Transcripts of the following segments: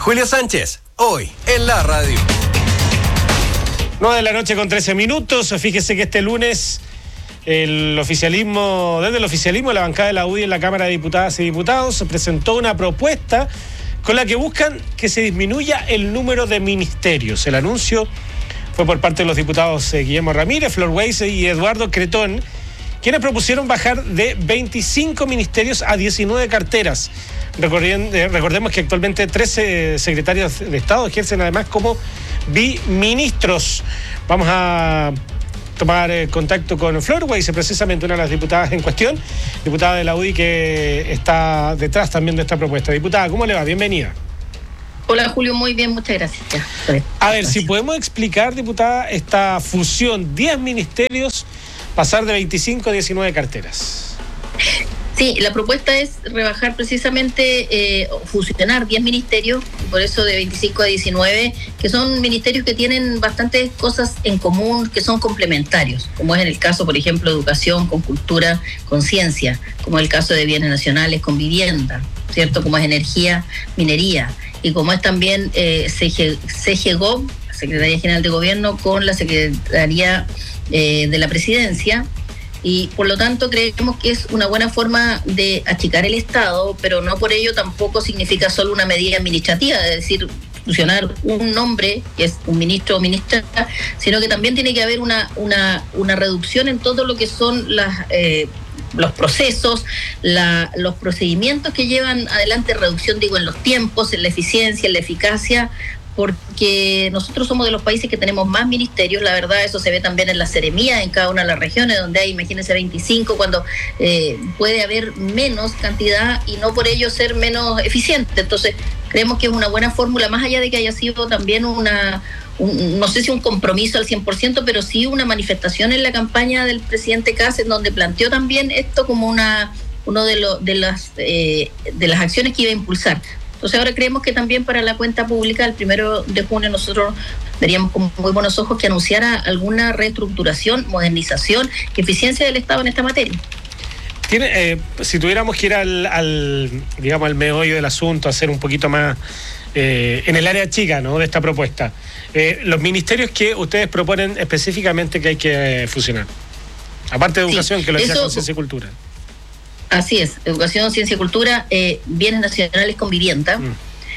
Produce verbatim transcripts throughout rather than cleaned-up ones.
Julio Sánchez, hoy en la radio. nueve de la noche con trece minutos. Fíjese que este lunes el oficialismo, desde el oficialismo, la bancada de la U D I en la Cámara de Diputadas y Diputados presentó una propuesta con la que buscan que se disminuya el número de ministerios. El anuncio fue por parte de los diputados eh, Guillermo Ramírez, Flor Weiss y Eduardo Cretón, quienes propusieron bajar de veinticinco ministerios a diecinueve carteras. Recordemos que actualmente trece secretarios de Estado ejercen además como biministros. Vamos a tomar eh, contacto con Flor Weiss, precisamente una de las diputadas en cuestión, diputada de la U D I que está detrás también de esta propuesta. Diputada, ¿cómo le va? Bienvenida. Hola Julio, muy bien, muchas gracias. A ver, si podemos explicar, diputada, esta fusión, diez ministerios, pasar de veinticinco a diecinueve carteras. Sí, la propuesta es rebajar precisamente, eh, fusionar diez ministerios, por eso de veinticinco a diecinueve, que son ministerios que tienen bastantes cosas en común, que son complementarios, como es en el caso, por ejemplo, educación con cultura, con ciencia, como es el caso de bienes nacionales con vivienda, ¿cierto? Como es energía, minería, y como es también eh, C G G O V, Secretaría General de Gobierno, con la Secretaría eh, de la Presidencia. Y por lo tanto creemos que es una buena forma de achicar el Estado, pero no por ello tampoco significa solo una medida administrativa, es decir, fusionar un nombre, que es un ministro o ministra, sino que también tiene que haber una, una, una reducción en todo lo que son las... Eh, los procesos, la, los procedimientos que llevan adelante, reducción, digo, en los tiempos, en la eficiencia, en la eficacia, porque nosotros somos de los países que tenemos más ministerios, la verdad, eso se ve también en la seremía, en cada una de las regiones, donde hay, imagínense, veinticinco, cuando eh, puede haber menos cantidad y no por ello ser menos eficiente. Entonces, creemos que es una buena fórmula, más allá de que haya sido también una... Un, no sé si un compromiso al cien por ciento, pero sí una manifestación en la campaña del presidente Kast, en donde planteó también esto como una uno de, lo, de, las, eh, de las acciones que iba a impulsar. Entonces ahora creemos que también para la cuenta pública, el primero de junio, nosotros veríamos con muy buenos ojos que anunciara alguna reestructuración, modernización, que eficiencia del Estado en esta materia. Tiene, eh, si tuviéramos que ir al, al, digamos, al meollo del asunto, hacer un poquito más eh, en el área chica, ¿no?, de esta propuesta, eh, los ministerios que ustedes proponen específicamente que hay que eh, fusionar, aparte de educación, sí, que lo decía con ciencia y cultura. Así es, educación, ciencia y cultura, eh, bienes nacionales con vivienda, mm.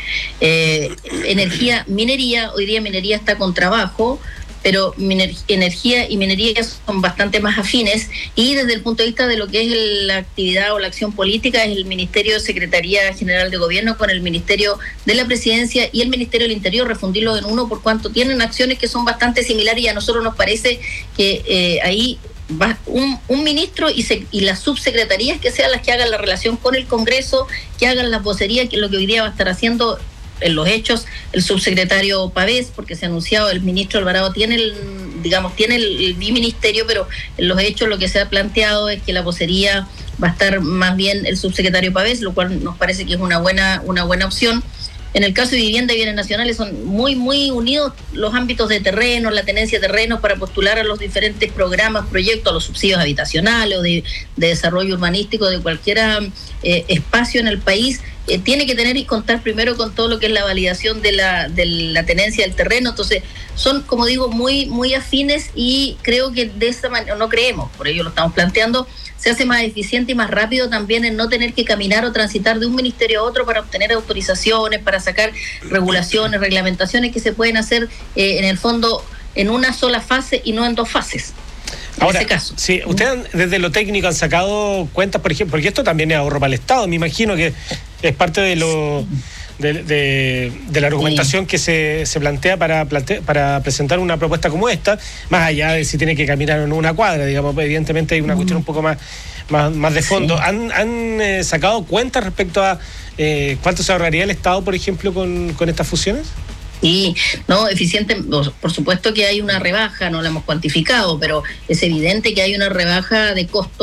eh, energía, minería. Hoy día minería está con trabajo, pero miner, energía y minería son bastante más afines, y desde el punto de vista de lo que es el, la actividad o la acción política, es el Ministerio de Secretaría General de Gobierno con el Ministerio de la Presidencia y el Ministerio del Interior, refundirlo en uno, por cuanto tienen acciones que son bastante similares, y a nosotros nos parece que eh, ahí va un, un ministro y, se, y las subsecretarías que sean las que hagan la relación con el Congreso, que hagan las vocerías, que es lo que hoy día va a estar haciendo en los hechos el subsecretario Pavés, porque se ha anunciado, el ministro Alvarado tiene el, digamos, tiene el, el biministerio, pero en los hechos lo que se ha planteado es que la vocería va a estar más bien el subsecretario Pavés, lo cual nos parece que es una buena, una buena opción. En el caso de vivienda y bienes nacionales son muy, muy unidos los ámbitos de terreno, la tenencia de terrenos para postular a los diferentes programas, proyectos, a los subsidios habitacionales o de, de desarrollo urbanístico de cualquier eh, espacio en el país. Eh, tiene que tener y contar primero con todo lo que es la validación de la, de la tenencia del terreno. Entonces, son, como digo, muy, muy afines, y creo que de esa manera, no creemos, por ello lo estamos planteando, se hace más eficiente y más rápido también en no tener que caminar o transitar de un ministerio a otro para obtener autorizaciones, para sacar regulaciones, reglamentaciones que se pueden hacer eh, en el fondo en una sola fase y no en dos fases. En Ahora, ese caso. Sí, ustedes desde lo técnico han sacado cuentas, por ejemplo, porque esto también es ahorro para el Estado, me imagino que es parte de lo... De, de, de la argumentación sí. que se, se plantea para, plante, para presentar una propuesta como esta, más allá de si tiene que caminar en una cuadra, digamos, evidentemente hay una mm. cuestión un poco más, más, más de fondo. Sí. ¿Han, han eh, sacado cuentas respecto a eh, cuánto se ahorraría el Estado, por ejemplo, con, con estas fusiones? Sí, no, eficiente, por supuesto que hay una rebaja, no la hemos cuantificado, pero es evidente que hay una rebaja de costo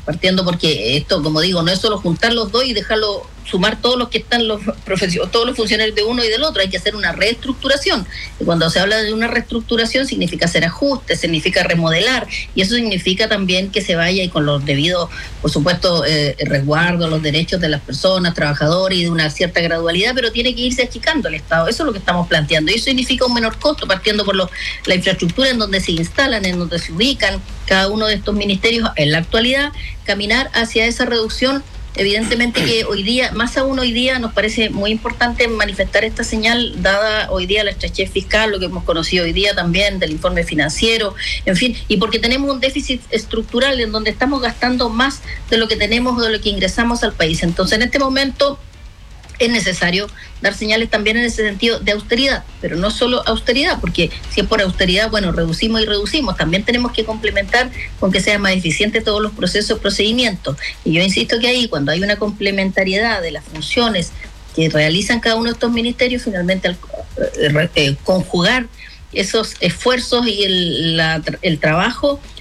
partiendo porque esto, como digo, no es solo juntar los dos y dejarlo, sumar todos los que están, los profesionales, todos los funcionarios de uno y del otro, hay que hacer una reestructuración. Y cuando se habla de una reestructuración significa hacer ajustes, significa remodelar, y eso significa también que se vaya y con los debidos, por supuesto, eh, resguardo, los derechos de las personas, trabajadores y de una cierta gradualidad, pero tiene que irse achicando el Estado. Eso es lo que estamos planteando, y eso significa un menor costo, partiendo por los, la infraestructura en donde se instalan, en donde se ubican cada uno de estos ministerios en la actualidad, caminar hacia esa reducción. Evidentemente que hoy día, más aún hoy día, nos parece muy importante manifestar esta señal, dada hoy día la estrechez fiscal, lo que hemos conocido hoy día también del informe financiero, en fin, y porque tenemos un déficit estructural en donde estamos gastando más de lo que tenemos, de lo que ingresamos al país. Entonces, en este momento es necesario dar señales también en ese sentido de austeridad, pero no solo austeridad, porque si es por austeridad, bueno, reducimos y reducimos, también tenemos que complementar con que sean más eficientes todos los procesos, procedimientos, y yo insisto que ahí, cuando hay una complementariedad de las funciones que realizan cada uno de estos ministerios, finalmente al eh, eh, conjugar esos esfuerzos y el, la, el trabajo